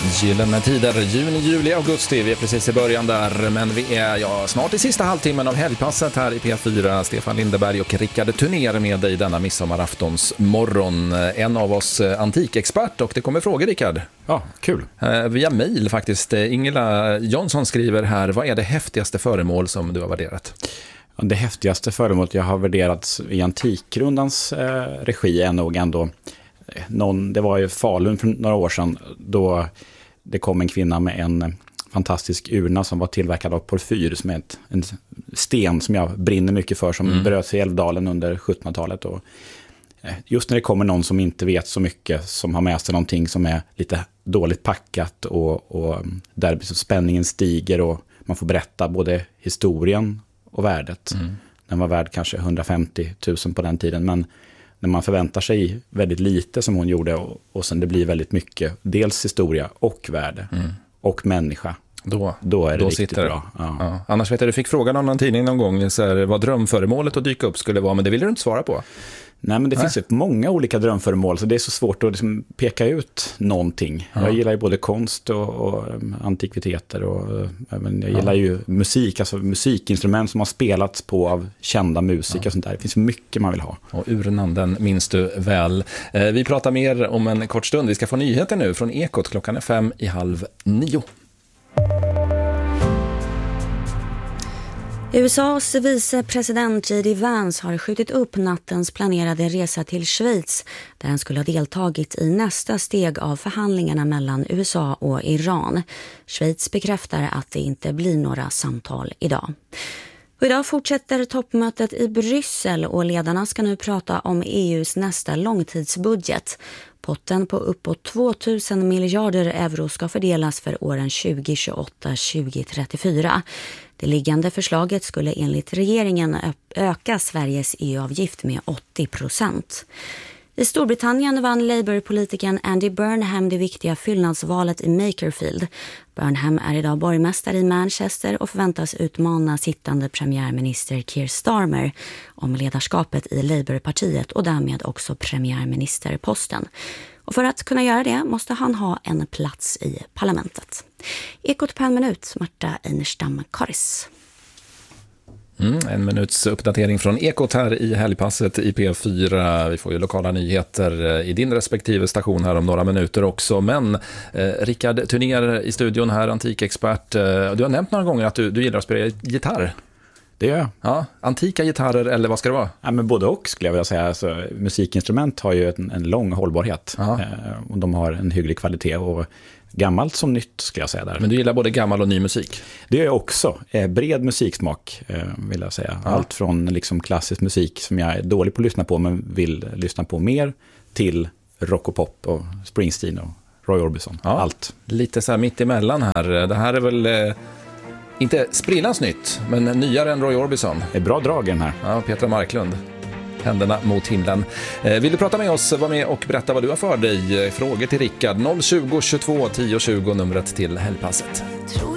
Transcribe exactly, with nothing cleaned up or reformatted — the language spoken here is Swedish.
Gyllene tider, juni, juli, augusti. Vi är precis i början där, men vi är ja, snart i sista halvtimmen av helgpasset här i P fyra. Stefan Lindeberg och Rickard Turner med dig denna midsommaraftons morgon. En av oss antikexpert, och det kommer frågor, Rickard. Ja, kul. Eh, via mejl faktiskt. Ingela Jonsson skriver här, vad är det häftigaste föremål som du har värderat? Det häftigaste föremålet jag har värderat i Antikrundans eh, regi är nog ändå någon, det var ju Falun för några år sedan då det kom en kvinna med en fantastisk urna som var tillverkad av porfyr, som är ett, en sten som jag brinner mycket för, som mm. bröts i Älvdalen under sjuttonhundratalet. Och just när det kommer någon som inte vet så mycket, som har med sig någonting som är lite dåligt packat och, och där spänningen stiger och man får berätta både historien och värdet. Mm. Den var värd kanske hundrafemtio tusen på den tiden, men när man förväntar sig väldigt lite som hon gjorde och, och sen det blir väldigt mycket, dels historia och värde mm. och människa, då, då är det då riktigt bra. Ja. Ja. Annars vet jag, du fick frågan om någon tidning någon gång så här, vad drömföremålet att dyka upp skulle vara, men det vill du inte svara på. Nej, men det Nej. finns ju många olika drömföremål, så det är så svårt att liksom peka ut någonting. Ja. Jag gillar ju både konst och, och antikviteter och även, jag gillar ja. ju musik, alltså musikinstrument som har spelats på av kända musiker ja. och sånt där. Det finns mycket man vill ha. Och urnan, den minns du väl. Eh, vi pratar mer om en kort stund. Vi ska få nyheter nu från Ekot. Klockan är fem i halv nio. U S A:s vicepresident J D Vance har skjutit upp nattens planerade resa till Schweiz, där han skulle ha deltagit i nästa steg av förhandlingarna mellan U S A och Iran. Schweiz bekräftar att det inte blir några samtal idag. Och idag fortsätter toppmötet i Bryssel och ledarna ska nu prata om E U:s nästa långtidsbudget. Potten på uppåt tvåtusen miljarder euro ska fördelas för åren tjugo tjugoåtta till tjugo trettiofyra. Det liggande förslaget skulle enligt regeringen öka Sveriges E U-avgift med åttio procent. I Storbritannien vann Labour-politikern Andy Burnham det viktiga fyllnadsvalet i Makerfield. Burnham är idag borgmästare i Manchester och förväntas utmana sittande premiärminister Keir Starmer om ledarskapet i Labour-partiet och därmed också premiärministerposten. Och för att kunna göra det måste han ha en plats i parlamentet. Ekot på en minut, Marta Einerstam-Karis. Mm, en minuts uppdatering från Ekot här i helgpasset i P fyra. Vi får ju lokala nyheter i din respektive station här om några minuter också. Men eh, Rickard Turner i studion här, antikexpert. Eh, du har nämnt några gånger att du, du gillar att spela gitarr. Det gör jag. Ja, antika gitarrer eller vad ska det vara? Ja, men både och skulle jag vilja säga. Alltså, musikinstrument har ju en, en lång hållbarhet. Eh, och de har en hygglig kvalitet och gammalt som nytt skulle jag säga där. Men du gillar både gammal och ny musik? Det gör jag också. Eh, bred musiksmak eh, vill jag säga. Ja. Allt från liksom klassisk musik som jag är dålig på att lyssna på men vill lyssna på mer till rock och pop och Springsteen och Roy Orbison. Ja. Allt. Lite så här mitt emellan här. Det här är väl eh, inte sprillans nytt, men nyare än Roy Orbison. Det är bra drag i den här. Ja, Petra Marklund. Händerna mot himlen. Eh, vill du prata med oss, var med och berätta vad du har för dig. Frågor till Rickard. noll tjugo tjugotvå tio tjugo numret till helgpasset.